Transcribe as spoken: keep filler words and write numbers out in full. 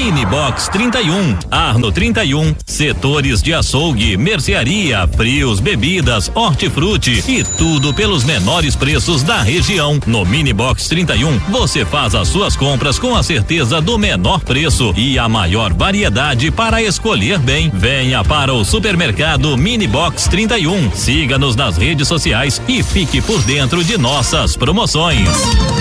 Mini Box trinta e um, Arno trinta e um, setores de açougue, mercearia, frios, bebidas, hortifruti e tudo pelos menores preços da região. No Mini Box trinta e um, você faz as suas compras com a certeza do menor preço e a maior variedade para escolher bem. Venha para o supermercado Mini Box trinta e um. Siga-nos nas redes sociais e fique por dentro de nossas promoções.